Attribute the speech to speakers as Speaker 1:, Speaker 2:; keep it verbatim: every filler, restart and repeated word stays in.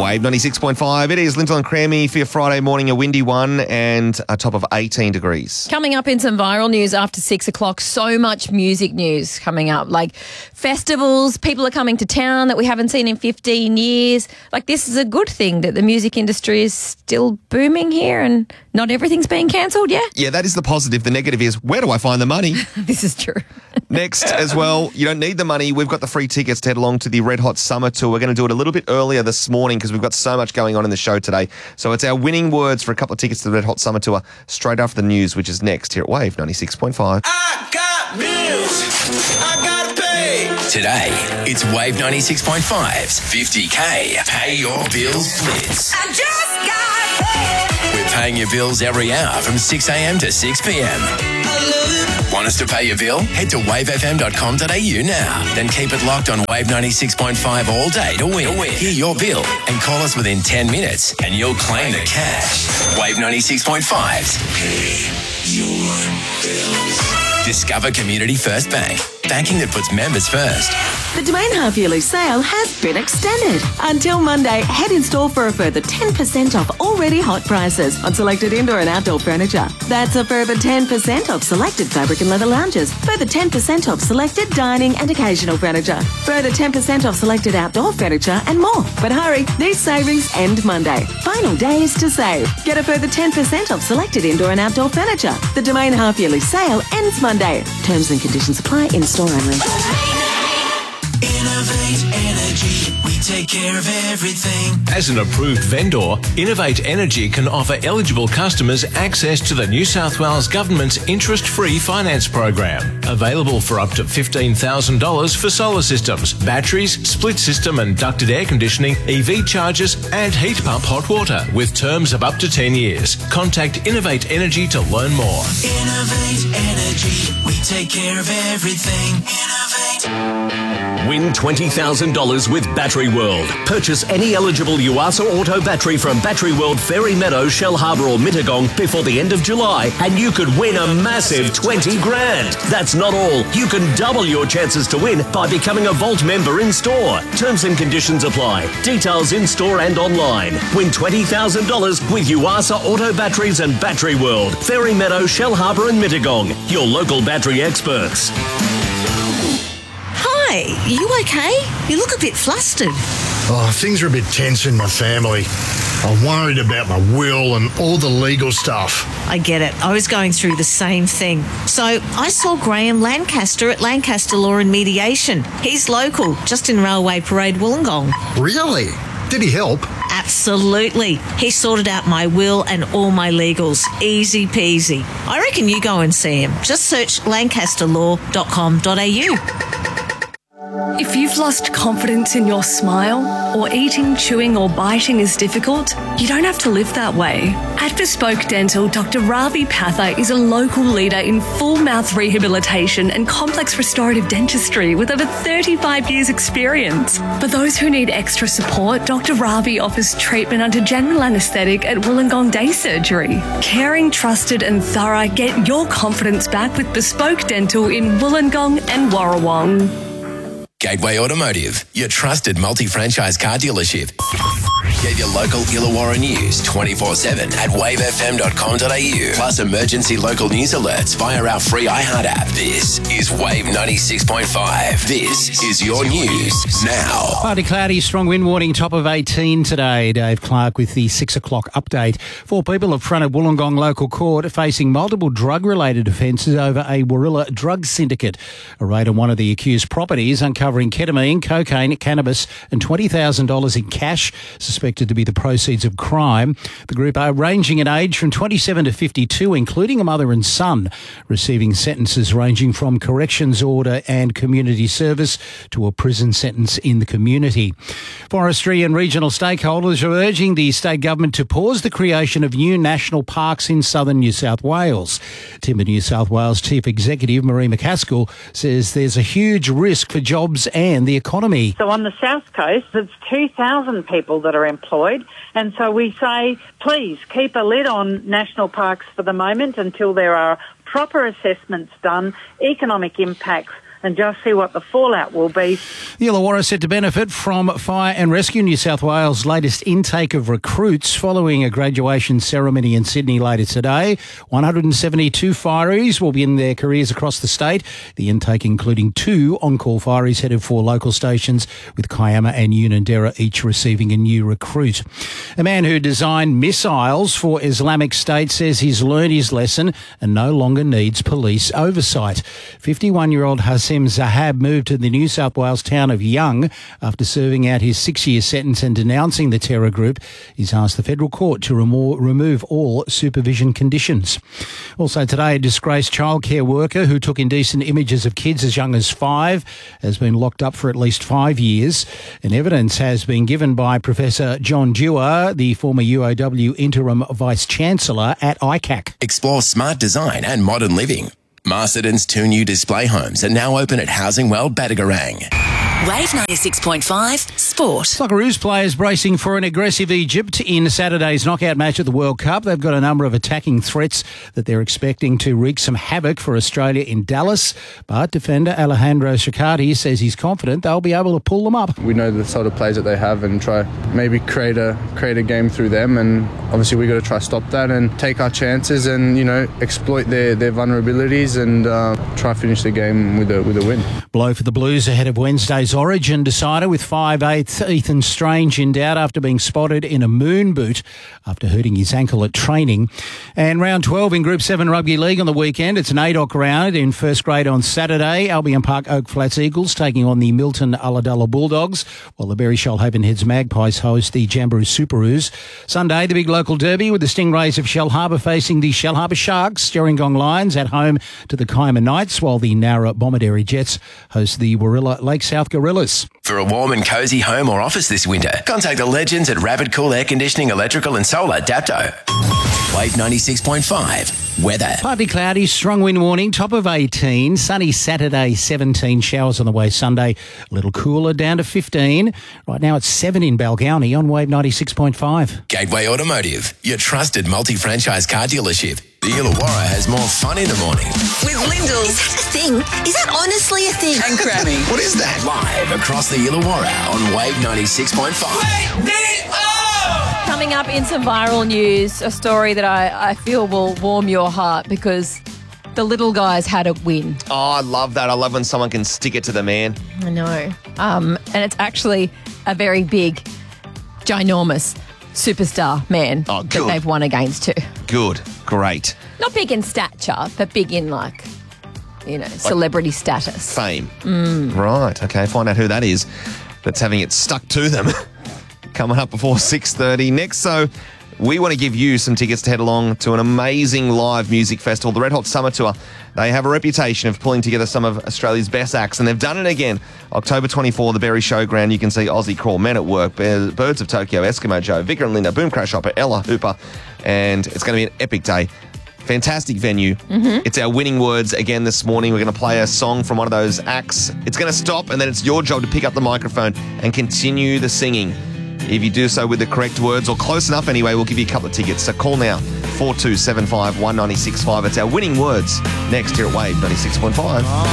Speaker 1: Wave ninety-six point five. It is Lintel and Crammy for your Friday morning, a windy one and a top of eighteen degrees.
Speaker 2: Coming up in some viral news after six o'clock, so much music news coming up. Like festivals, people are coming to town that we haven't seen in fifteen years. Like this is a good thing that the music industry is still booming here and not everything's being cancelled, yeah?
Speaker 1: Yeah, that is the positive. The negative is, where do I find the money?
Speaker 2: This is true.
Speaker 1: Next as well, you don't need the money. We've got the free tickets to head along to the Red Hot Summer Tour. We're going to do it a little bit earlier this morning because we've got so much going on in the show today. So it's our winning words for a couple of tickets to the Red Hot Summer Tour straight after the news, which is next here at Wave ninety-six point five.
Speaker 3: I got bills. I gotta pay.
Speaker 4: Today, it's Wave ninety-six point five's fifty K Pay Your Bills Blitz.
Speaker 3: I just got paid.
Speaker 4: We're paying your bills every hour from six a.m. to six p.m. Want us to pay your bill? Head to wave f m dot com dot a u now. Then keep it locked on Wave ninety-six point five all day to win. Hear your bill and call us within ten minutes and you'll claim the cash. Wave ninety-six point five's Pay Your Bills. Discover Community First Bank. Banking that puts members first.
Speaker 5: The Domain half-yearly sale has been extended. Until Monday, head in store for a further ten percent off already hot prices on selected indoor and outdoor furniture. That's a further ten percent off selected fabric and leather lounges. Further ten percent off selected dining and occasional furniture. Further ten percent off selected outdoor furniture and more. But hurry, these savings end Monday. Final days to save. Get a further ten percent off selected indoor and outdoor furniture. The Domain half-yearly sale ends Monday. Terms and conditions apply in store only.
Speaker 3: Innovate Energy. We take care of everything.
Speaker 6: As an approved vendor, Innovate Energy can offer eligible customers access to the New South Wales Government's interest-free finance program. Available for up to fifteen thousand dollars for solar systems, batteries, split system and ducted air conditioning, E V chargers and heat pump hot water with terms of up to ten years. Contact Innovate Energy to learn more.
Speaker 3: Innovate Energy. We take care of everything. Innovate.
Speaker 7: Win twenty thousand dollars with Battery World. Purchase any eligible Yuasa Auto battery from Battery World, Fairy Meadow, Shell Harbour or Mittagong before the end of July and you could win a massive twenty grand. That's not all. You can double your chances to win by becoming a Vault member in store. Terms and conditions apply. Details in store and online. Win twenty thousand dollars with Yuasa Auto batteries and Battery World, Fairy Meadow, Shell Harbour and Mittagong. Your local battery experts.
Speaker 8: Hi, you okay? You look a bit flustered.
Speaker 9: Oh, things are a bit tense in my family. I'm worried about my will and all the legal stuff.
Speaker 8: I get it. I was going through the same thing. So I saw Graham Lancaster at Lancaster Law and Mediation. He's local, just in Railway Parade, Wollongong.
Speaker 9: Really? Did he help?
Speaker 8: Absolutely. He sorted out my will and all my legals. Easy peasy. I reckon you go and see him. Just search lancaster law dot com dot a u.
Speaker 10: If you've lost confidence in your smile, or eating, chewing or biting is difficult, you don't have to live that way. At Bespoke Dental, Doctor Ravi Patha is a local leader in full mouth rehabilitation and complex restorative dentistry with over thirty-five years experience. For those who need extra support, Doctor Ravi offers treatment under general anaesthetic at Wollongong Day Surgery. Caring, trusted and thorough, get your confidence back with Bespoke Dental in Wollongong and Warrawong.
Speaker 4: Gateway Automotive, your trusted multi-franchise car dealership. Get your local Illawarra news twenty-four seven at wave f m dot com dot a u. Plus emergency local news alerts via our free iHeart app. This is Wave ninety-six point five. This is your news now.
Speaker 11: Partly cloudy, strong wind warning, top of eighteen today. Dave Clark with the six o'clock update. Four people have fronted Wollongong local court facing multiple drug-related offences over a Warilla drug syndicate. A raid on one of the accused properties uncovering ketamine, cocaine, cannabis and twenty thousand dollars in cash, suspected to be the proceeds of crime. The group are ranging in age from twenty-seven to fifty-two, including a mother and son, receiving sentences ranging from corrections order and community service to a prison sentence in the community. Forestry and regional stakeholders are urging the state government to pause the creation of new national parks in southern New South Wales. Timber New South Wales Chief Executive Marie McCaskill says there's a huge risk for jobs and the economy.
Speaker 12: So on the south coast, it's two thousand people that are employed, and so we say, please keep a lid on national parks for the moment until there are proper assessments done, economic impacts and just see what the fallout will be.
Speaker 11: The Illawarra set to benefit from Fire and Rescue New South Wales' latest intake of recruits following a graduation ceremony in Sydney later today. one hundred seventy-two fireys will begin their careers across the state. The intake including two on-call fireys headed for local stations, with Kiama and Unanderra each receiving a new recruit. A man who designed missiles for Islamic State says he's learned his lesson and no longer needs police oversight. fifty-one-year-old Hassim Zahab moved to the New South Wales town of Young after serving out his six-year sentence and denouncing the terror group. He's asked the federal court to remo- remove all supervision conditions. Also today, a disgraced childcare worker who took indecent images of kids as young as five has been locked up for at least five years. And evidence has been given by Professor John Dewar, the former U O W interim vice-chancellor at I C A C.
Speaker 4: Explore smart design and modern living. Masterton's two new display homes are now open at Housing World Badagarang.
Speaker 13: Wave ninety-six point five Sport.
Speaker 11: Socceroos players bracing for an aggressive Egypt in Saturday's knockout match at the World Cup. They've got a number of attacking threats that they're expecting to wreak some havoc for Australia in Dallas. But defender Alejandro Shakati says he's confident they'll be able to pull them up.
Speaker 14: We know the sort of players that they have and try maybe create a create a game through them, and obviously we've got to try to stop that and take our chances and, you know, exploit their, their vulnerabilities and uh, try to finish the game with a with a win.
Speaker 11: Blow for the Blues ahead of Wednesday's Origin decider, with five eighth Ethan Strange in doubt after being spotted in a moon boot after hurting his ankle at training. And round twelve in Group seven Rugby League on the weekend. It's an A D O C round in first grade on Saturday. Albion Park Oak Flats Eagles taking on the Milton Ulladulla Bulldogs, while the Berry Shoalhaven Heads Magpies host the Jamboree Superoos. Sunday, the big local derby with the Stingrays of Shell Harbour facing the Shell Harbour Sharks. Gerringong Lions at home to the Kiama Knights, while the Nowra Bomaderry Jets host the Warilla Lake South Gorillas.
Speaker 4: For a warm and cosy home or office this winter, contact the legends at Rapid Cool Air Conditioning, Electrical and Solar, Dapto. Wave ninety-six point five. Weather.
Speaker 11: Partly cloudy, strong wind warning, top of eighteen. Sunny Saturday, seventeen. Showers on the way Sunday. A little cooler, down to fifteen. Right now it's seven in Balgownie on Wave ninety-six point five.
Speaker 4: Gateway Automotive, your trusted multi-franchise car dealership. The Illawarra has more fun in the morning.
Speaker 13: With Lyndall. Is that a thing? Is that honestly a thing? And Grammy.
Speaker 4: What is that? Live across the Illawarra on Wave ninety-six point five.
Speaker 2: Coming up in some viral news, a story that I, I feel will warm your heart because the little guys had a win.
Speaker 1: Oh, I love that. I love when someone can stick it to the man.
Speaker 2: I know. Um, and it's actually a very big, ginormous superstar man
Speaker 1: Oh,
Speaker 2: that
Speaker 1: good.
Speaker 2: they've won against too.
Speaker 1: Good. Great.
Speaker 2: Not big in stature, but big in like, you know, celebrity status.
Speaker 1: Fame.
Speaker 2: Mm.
Speaker 1: Right. Okay. Find out who that is that's having it stuck to them. Coming up before six thirty. Next, so we want to give you some tickets to head along to an amazing live music festival, the Red Hot Summer Tour. They have a reputation of pulling together some of Australia's best acts, and they've done it again. October twenty-fourth, the Berry Showground. You can see Aussie Crawl, Men at Work, Bears, Birds of Tokyo, Eskimo Joe, Vicar and Linda, Boom Crash Hopper, Ella Hooper, and it's going to be an epic day. Fantastic venue.
Speaker 2: Mm-hmm.
Speaker 1: It's our winning words again this morning. We're going to play a song from one of those acts. It's going to stop, and then it's your job to pick up the microphone and continue the singing. If you do so with the correct words, or close enough anyway, we'll give you a couple of tickets. So call now, four two seven five, one nine six five. It's our winning words next here at Wave ninety-six point five.